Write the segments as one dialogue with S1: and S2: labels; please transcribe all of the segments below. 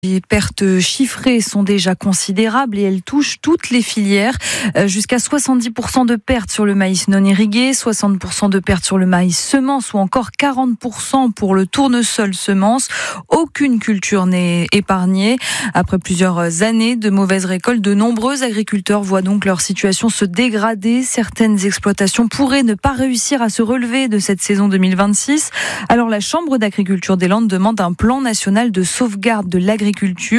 S1: Les pertes chiffrées sont déjà considérables et elles touchent toutes les filières. Jusqu'à 70% de pertes sur le maïs non irrigué, 60% de pertes sur le maïs semence ou encore 40% pour le tournesol semence. Aucune culture n'est épargnée. Après plusieurs années de mauvaises récoltes, de nombreux agriculteurs voient donc leur situation se dégrader. Certaines exploitations pourraient ne pas réussir à se relever de cette saison 2026. Alors la Chambre d'agriculture des Landes demande un plan national de sauvegarde de l'agriculture.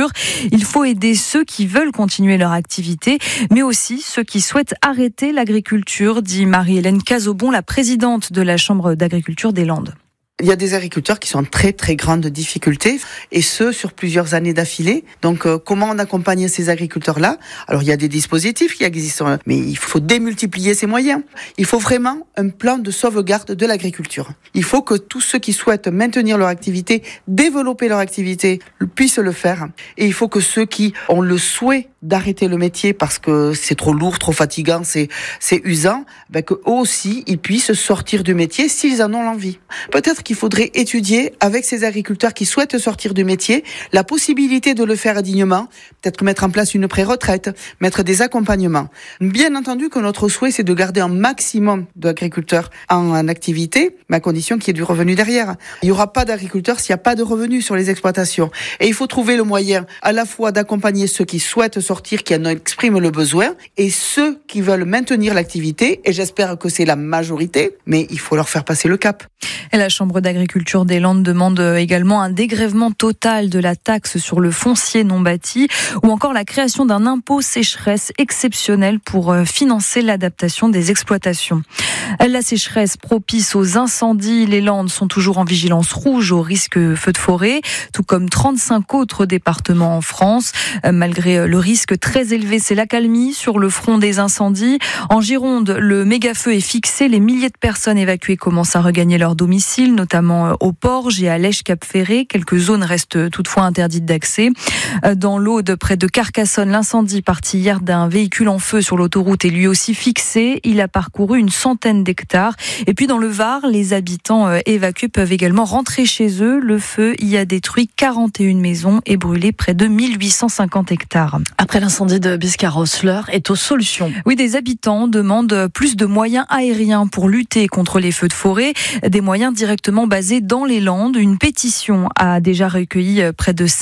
S1: Il faut aider ceux qui veulent continuer leur activité, mais aussi ceux qui souhaitent arrêter l'agriculture, dit Marie-Hélène Cazobon, la présidente de la Chambre d'agriculture des Landes.
S2: Il y a des agriculteurs qui sont en très très grande difficulté et ce sur plusieurs années d'affilée. Donc comment on accompagne ces agriculteurs-là ? Alors il y a des dispositifs qui existent, mais il faut démultiplier ces moyens. Il faut vraiment un plan de sauvegarde de l'agriculture. Il faut que tous ceux qui souhaitent maintenir leur activité, développer leur activité, puissent le faire. Et il faut que ceux qui ont le souhait d'arrêter le métier parce que c'est trop lourd, trop fatigant, c'est usant, qu'eux aussi ils puissent sortir du métier s'ils en ont l'envie. Peut-être qu'il faudrait étudier avec ces agriculteurs qui souhaitent sortir du métier la possibilité de le faire dignement, peut-être mettre en place une pré-retraite, mettre des accompagnements. Bien entendu que notre souhait c'est de garder un maximum d'agriculteurs en activité, mais à condition qu'il y ait du revenu derrière. Il n'y aura pas d'agriculteurs s'il n'y a pas de revenus sur les exploitations. Et il faut trouver le moyen à la fois d'accompagner ceux qui souhaitent sortir, qui en expriment le besoin, et ceux qui veulent maintenir l'activité, et j'espère que c'est la majorité, mais il faut leur faire passer le cap.
S1: Et la Chambre d'agriculture des Landes demande également un dégrèvement total de la taxe sur le foncier non bâti ou encore la création d'un impôt sécheresse exceptionnel pour financer l'adaptation des exploitations. La sécheresse propice aux incendies, les Landes sont toujours en vigilance rouge au risque feu de forêt, tout comme 35 autres départements en France. Malgré le risque très élevé, c'est l'accalmie sur le front des incendies. En Gironde, le méga-feu est fixé. Les milliers de personnes évacuées commencent à regagner leur domicile, notamment au Porge et à Lèche-Cap-Ferré. Quelques zones restent toutefois interdites d'accès. Dans l'Aude, près de Carcassonne, l'incendie parti hier d'un véhicule en feu sur l'autoroute est lui aussi fixé. Il a parcouru une centaine d'hectares. Et puis dans le Var, les habitants évacués peuvent également rentrer chez eux. Le feu y a détruit 41 maisons et brûlé près de 1850 hectares.
S3: Après l'incendie de Biscarrosse, l'heure est aux solutions.
S1: Oui, des habitants demandent plus de moyens aériens pour lutter contre les feux de forêt. Des moyens directement basés dans les Landes. Une pétition a déjà recueilli près de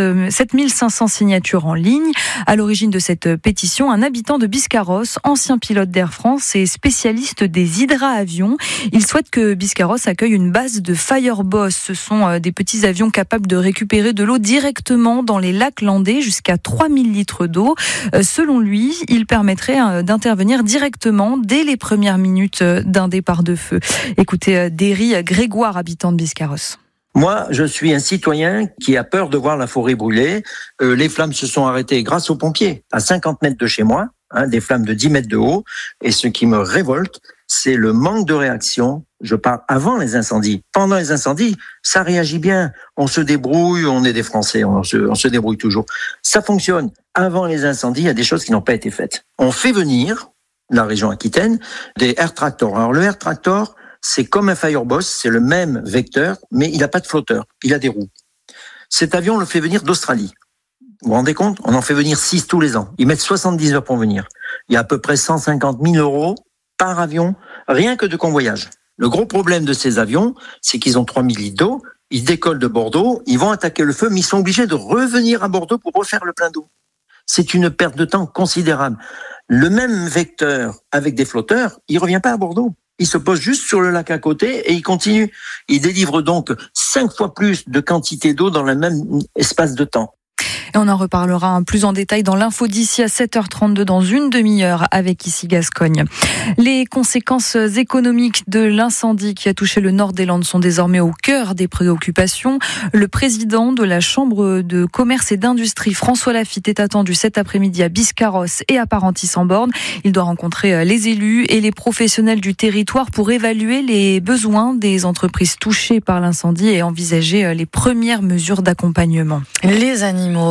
S1: 7500 signatures en ligne. À l'origine de cette pétition, un habitant de Biscarrosse, ancien pilote d'Air France et spécialiste des hydraavions. Il souhaite que Biscarrosse accueille une base de Fireboss. Ce sont des petits avions capables de récupérer de l'eau directement dans les lacs landais, jusqu'à 3000 litres d'eau. Selon lui, il permettrait d'intervenir directement dès les premières minutes d'un départ de feu. Écoutez Derry Grégoire, habitant de Biscarrosse.
S4: Moi, je suis un citoyen qui a peur de voir la forêt brûler. Les flammes se sont arrêtées grâce aux pompiers, à 50 mètres de chez moi, des flammes de 10 mètres de haut. Et ce qui me révolte, c'est le manque de réaction. Je parle avant les incendies. Pendant les incendies, ça réagit bien. On se débrouille, on est des Français, on se débrouille toujours. Ça fonctionne. Avant les incendies, il y a des choses qui n'ont pas été faites. On fait venir, la région Aquitaine, des Air Tractor. Alors le Air Tractor, c'est comme un Fireboss, c'est le même vecteur, mais il n'a pas de flotteur, il a des roues. Cet avion, on le fait venir d'Australie. Vous vous rendez compte ? On en fait venir 6 tous les ans. Ils mettent 70 heures pour venir. Il y a à peu près 150 000 € par avion, rien que de convoyage. Le gros problème de ces avions, c'est qu'ils ont 3000 litres d'eau, ils décollent de Bordeaux, ils vont attaquer le feu, mais ils sont obligés de revenir à Bordeaux pour refaire le plein d'eau. C'est une perte de temps considérable. Le même vecteur avec des flotteurs, il revient pas à Bordeaux. Il se pose juste sur le lac à côté et il continue. Il délivre donc 5 fois plus de quantité d'eau dans le même espace de temps.
S1: Et on en reparlera plus en détail dans l'info d'ici à 7h32 dans une demi-heure avec Ici Gascogne. Les conséquences économiques de l'incendie qui a touché le nord des Landes sont désormais au cœur des préoccupations. Le président de la Chambre de commerce et d'industrie, François Laffitte, est attendu cet après-midi à Biscarrosse et à Parentis-en-Born. Il doit rencontrer les élus et les professionnels du territoire pour évaluer les besoins des entreprises touchées par l'incendie et envisager les premières mesures d'accompagnement.
S3: Les animaux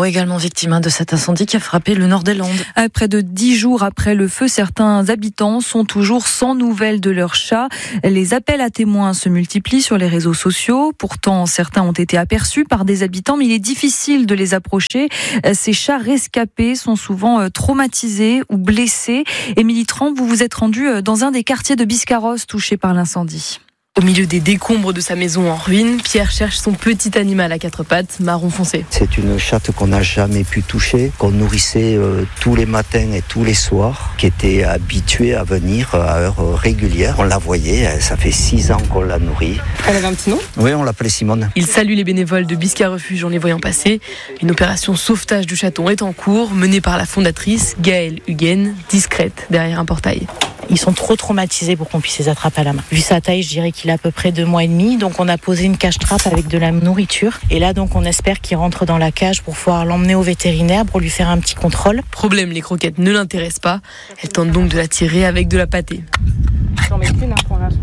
S3: également victimes de cet incendie qui a frappé le nord des Landes.
S1: Près de 10 jours après le feu, certains habitants sont toujours sans nouvelles de leurs chats. Les appels à témoins se multiplient sur les réseaux sociaux. Pourtant, certains ont été aperçus par des habitants, mais il est difficile de les approcher. Ces chats rescapés sont souvent traumatisés ou blessés. Émilie Tramp, vous vous êtes rendue dans un des quartiers de Biscarrosse touché par l'incendie.
S5: Au milieu des décombres de sa maison en ruine, Pierre cherche son petit animal à 4 pattes, marron foncé.
S6: C'est une chatte qu'on n'a jamais pu toucher, qu'on nourrissait tous les matins et tous les soirs, qui était habituée à venir à heure régulière. On la voyait, ça fait 6 ans qu'on la nourrit.
S5: Elle avait un petit nom ?
S6: Oui, on l'appelait Simone.
S5: Il salue les bénévoles de Bisca Refuge en les voyant passer. Une opération sauvetage du chaton est en cours, menée par la fondatrice Gaëlle Huguen, discrète derrière un portail.
S7: Ils sont trop traumatisés pour qu'on puisse les attraper à la main. Vu sa taille, je dirais qu'il a à peu près 2 mois et demi. Donc on a posé une cage-trappe avec de la nourriture. Et là, donc on espère qu'il rentre dans la cage pour pouvoir l'emmener au vétérinaire pour lui faire un petit contrôle.
S5: Problème, les croquettes ne l'intéressent pas. Elle tente donc de la tirer avec de la pâtée.
S7: J'en mets une pour l'instant.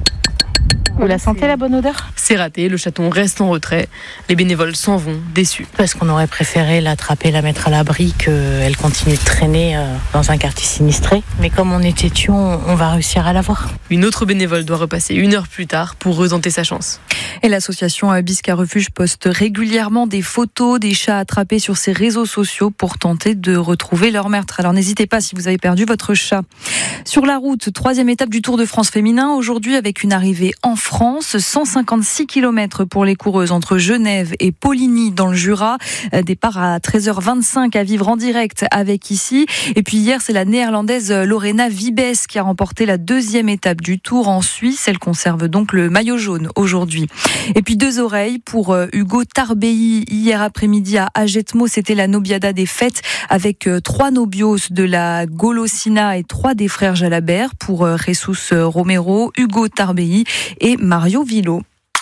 S7: Vous la sentez, la bonne odeur ?
S5: C'est raté, le chaton reste en retrait. Les bénévoles s'en vont, déçus.
S7: Parce qu'on aurait préféré l'attraper, la mettre à l'abri, qu'elle continue de traîner dans un quartier sinistré. Mais comme on est têtu, on va réussir à la voir.
S5: Une autre bénévole doit repasser 1 heure plus tard pour retenter sa chance.
S1: Et l'association Bisca Refuge poste régulièrement des photos des chats attrapés sur ses réseaux sociaux pour tenter de retrouver leur maître. Alors n'hésitez pas si vous avez perdu votre chat. Sur la route, 3e étape du Tour de France féminin, aujourd'hui avec une arrivée en France, 156 km pour les coureuses entre Genève et Poligny dans le Jura. Départ à 13h25 à vivre en direct avec ici. Et puis hier, c'est la néerlandaise Lorena Wiebes qui a remporté la 2e étape du Tour en Suisse. Elle conserve donc le maillot jaune aujourd'hui. Et puis 2 oreilles pour Hugo Tarbei. Hier après-midi à Agetmo, c'était la Nobiada des fêtes avec 3 nobios de la Golosina et 3 des frères Jalabert pour Jesus Romero, Hugo Tarbei et Mario Villo.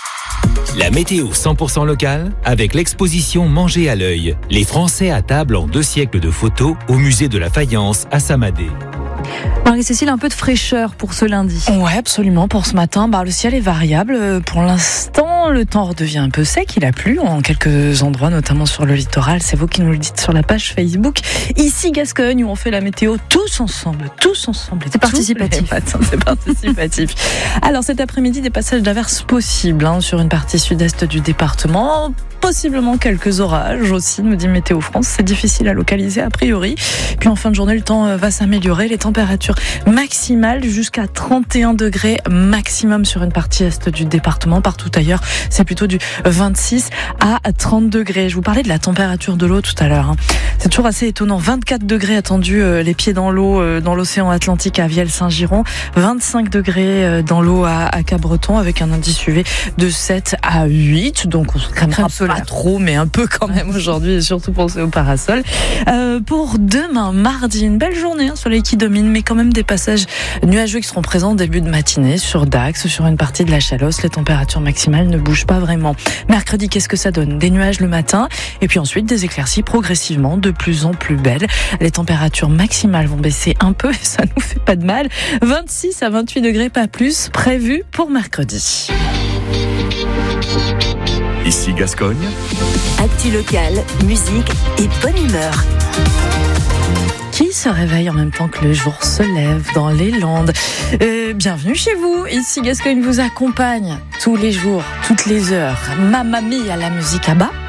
S8: La météo 100% locale avec l'exposition Manger à l'œil. Les Français à table en 2 siècles de photos au musée de la faïence à Samadé.
S1: Marie-Cécile, un peu de fraîcheur pour ce lundi.
S3: Ouais, absolument. Pour ce matin, le ciel est variable. Pour l'instant, le temps redevient un peu sec. Il a plu en quelques endroits, notamment sur le littoral. C'est vous qui nous le dites sur la page Facebook. Ici, Gascogne, où on fait la météo tous ensemble.
S1: C'est participatif.
S3: C'est participatif. Alors, cet après-midi, des passages d'averses possibles sur une partie sud-est du département. Possiblement quelques orages aussi, nous dit Météo France. C'est difficile à localiser a priori. Puis en fin de journée, le temps va s'améliorer. Les températures maximales jusqu'à 31 degrés maximum sur une partie est du département. Partout ailleurs, c'est plutôt du 26 à 30 degrés. Je vous parlais de la température de l'eau tout à l'heure. C'est toujours assez étonnant. 24 degrés attendus les pieds dans l'eau dans l'océan Atlantique à Vielle-Saint-Giron. 25 degrés dans l'eau à Cabreton avec un indice UV de 7 à 8. Donc on se crèmera pas trop, mais un peu quand même aujourd'hui, et surtout pensez au parasol. Pour demain, mardi, une belle journée, soleil qui domine, mais quand même des passages nuageux qui seront présents au début de matinée sur Dax, sur une partie de la Chalosse. Les températures maximales ne bougent pas vraiment. Mercredi, qu'est-ce que ça donne ? Des nuages le matin, et puis ensuite des éclaircies progressivement de plus en plus belles. Les températures maximales vont baisser un peu, et ça nous fait pas de mal. 26 à 28 degrés, pas plus, prévu pour mercredi.
S8: Ici Gascogne.
S9: Actu locale, musique et bonne humeur.
S3: Qui se réveille en même temps que le jour se lève dans les Landes. Bienvenue chez vous. Ici Gascogne vous accompagne tous les jours, toutes les heures. Mamma mia, la musique à bas.